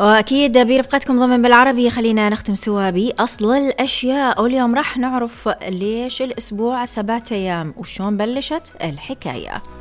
وأكيد برفقتكم ضمن بالعربي. خلينا نختم سوا بأصل الأشياء، واليوم راح نعرف ليش الأسبوع 7 أيام وشون بلشت الحكاية.